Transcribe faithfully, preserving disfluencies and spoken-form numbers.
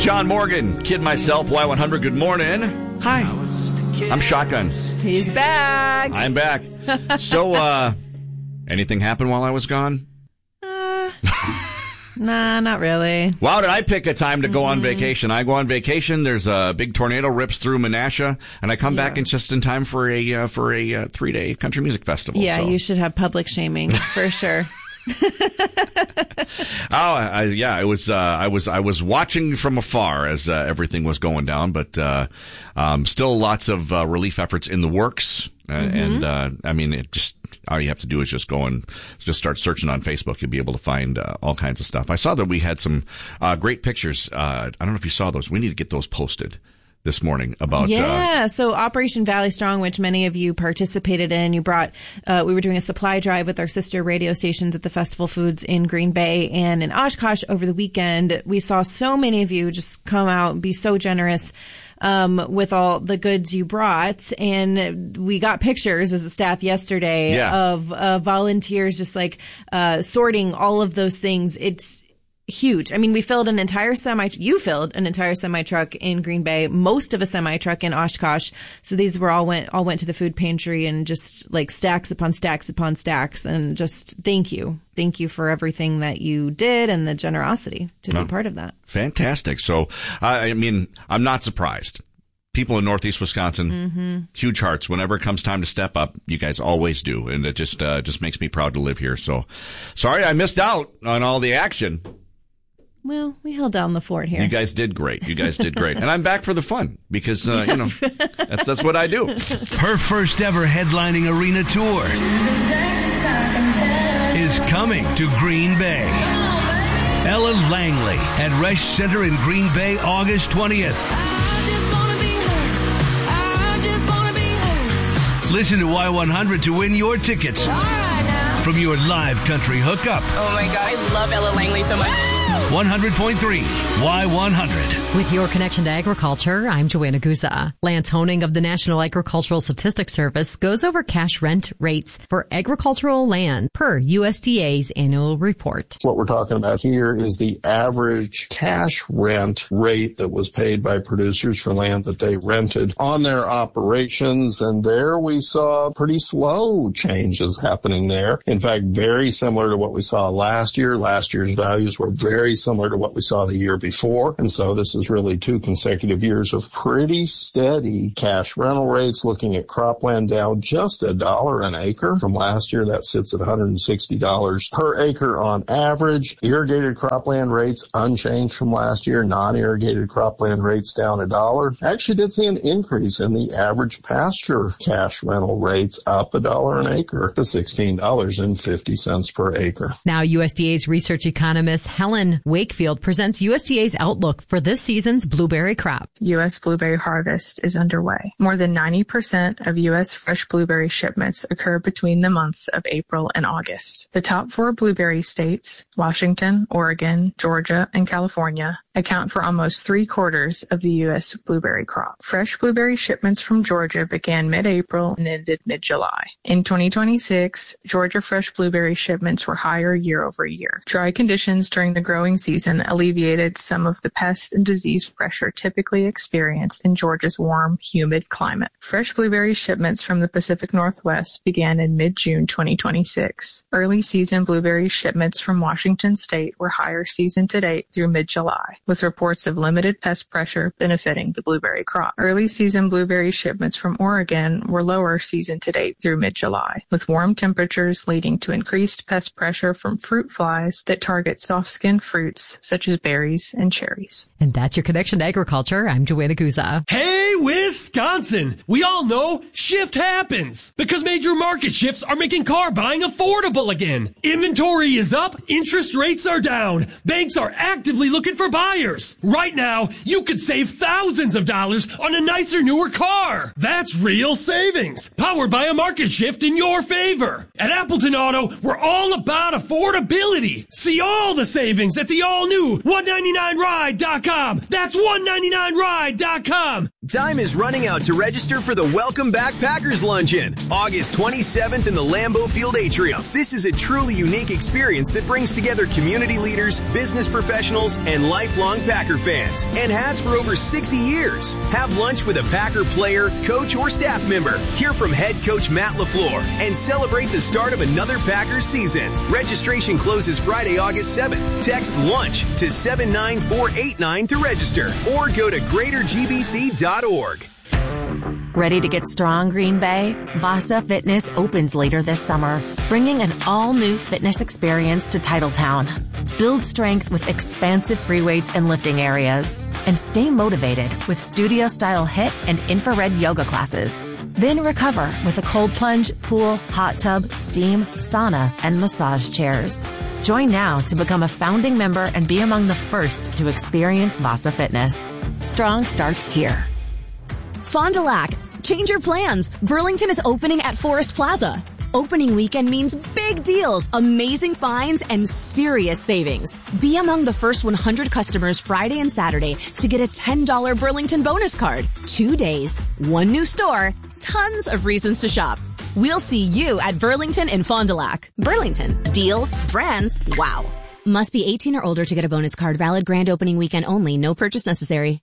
John Morgan, Kid Myself, Y one hundred. Good morning. Hi. I'm Shotgun. He's back. I'm back. So, uh, anything happen while I was gone? Uh, nah, not really. Wow, did I pick a time to go mm-hmm. on vacation? I go on vacation. There's a big tornado rips through Menasha, and I come yeah. back in just in time for a uh, for a uh, three day country music festival. Yeah, so. You should have public shaming for sure. oh, I, yeah, it was. Uh, I was. I was watching from afar as uh, everything was going down, but uh, um, still lots of uh, relief efforts in the works. Uh, mm-hmm. And uh, I mean, it just all you have to do is just go and just start searching on Facebook. You'll be able to find uh, all kinds of stuff. I saw that we had some uh, great pictures. Uh, I don't know if you saw those. We need to get those posted this morning about yeah uh, so Operation Valley Strong, which many of you participated in. You brought uh we were doing a supply drive with our sister radio stations at the Festival Foods in Green Bay and in Oshkosh over the weekend. We saw so many of you just come out and be so generous um with all the goods you brought, and we got pictures as a staff yesterday yeah. of uh, volunteers just like uh sorting all of those things. It's huge. I mean, we filled an entire semi, you filled an entire semi truck in Green Bay, most of a semi truck in Oshkosh. So these were all went, all went to the food pantry, and just like stacks upon stacks upon stacks. And just thank you. Thank you for everything that you did and the generosity to oh, be part of that. Fantastic. So, I mean, I'm not surprised. People in Northeast Wisconsin, mm-hmm. huge hearts. Whenever it comes time to step up, you guys always do. And it just, uh, just makes me proud to live here. So sorry I missed out on all the action. Well, we held down the fort here. You guys did great. You guys did great. And I'm back for the fun because, uh, you know, that's that's what I do. Her first ever headlining arena tour is coming to Green Bay. Ella Langley at Resch Center in Green Bay, August twentieth. Listen to Y one hundred to win your tickets from your live country hookup. Oh my God, I love Ella Langley so much. one hundred point three Y one hundred. With your connection to agriculture, I'm Joanna Guza. Lance Honing of the National Agricultural Statistics Service goes over cash rent rates for agricultural land per U S D A's annual report. What we're talking about here is the average cash rent rate that was paid by producers for land that they rented on their operations. And there we saw pretty slow changes happening there. In fact, very similar to what we saw last year. Last year's values were very similar to what we saw the year before. And so this is really two consecutive years of pretty steady cash rental rates. Looking at cropland down just a dollar an acre from last year. That sits at one hundred sixty dollars per acre on average. Irrigated cropland rates unchanged from last year. Non-irrigated cropland rates down a dollar. Actually did see an increase in the average pasture cash rental rates, up a dollar an acre to sixteen dollars and fifty cents per acre. Now U S D A's research economist Helen Wakefield presents U S D A's outlook for this season's blueberry crop. U S blueberry harvest is underway. More than ninety percent of U S fresh blueberry shipments occur between the months of April and August. The top four blueberry states, Washington, Oregon, Georgia, and California, account for almost three quarters of the U S blueberry crop. Fresh blueberry shipments from Georgia began mid-April and ended mid-July. In twenty twenty-six, Georgia fresh blueberry shipments were higher year over year. Dry conditions during the growing season alleviated some of the pest and disease pressure typically experienced in Georgia's warm, humid climate. Fresh blueberry shipments from the Pacific Northwest began in mid-June twenty twenty-six. Early season blueberry shipments from Washington State were higher season to date through mid-July, with reports of limited pest pressure benefiting the blueberry crop. Early season blueberry shipments from Oregon were lower season to date through mid-July, with warm temperatures leading to increased pest pressure from fruit flies that target soft-skinned fruits such as berries and cherries. And that's your connection to agriculture. I'm Joanna Guza. Hey, Wisconsin! We all know shift happens because major market shifts are making car buying affordable again. Inventory is up, interest rates are down, banks are actively looking for buyers. Right now, you could save thousands of dollars on a nicer, newer car. That's real savings, powered by a market shift in your favor. At Appleton Auto, we're all about affordability. See all the savings at the all-new one ninety-nine ride dot com. That's one ninety-nine ride dot com. Time is running out to register for the Welcome Back Packers Luncheon, August twenty-seventh in the Lambeau Field Atrium. This is a truly unique experience that brings together community leaders, business professionals, and lifelong Packer fans, and has for over sixty years. Have lunch with a Packer player, coach, or staff member. Hear from head coach Matt LaFleur, and celebrate the start of another Packers season. Registration closes Friday, August seventh. Text LUNCH to seven nine four eight nine to register, or go to greater g b c dot org. Ready to get strong, Green Bay? Vasa Fitness opens later this summer, bringing an all-new fitness experience to Titletown. Build strength with expansive free weights and lifting areas, and stay motivated with studio-style HIIT and infrared yoga classes. Then recover with a cold plunge, pool, hot tub, steam, sauna, and massage chairs. Join now to become a founding member and be among the first to experience Vasa Fitness. Strong starts here. Fond du Lac. Change your plans. Burlington is opening at Forest Plaza. Opening weekend means big deals, amazing finds, and serious savings. Be among the first one hundred customers Friday and Saturday to get a ten dollars Burlington bonus card. Two days, one new store, tons of reasons to shop. We'll see you at Burlington in Fond du Lac. Burlington. Deals, brands, wow. Must be eighteen or older to get a bonus card. Valid grand opening weekend only. No purchase necessary.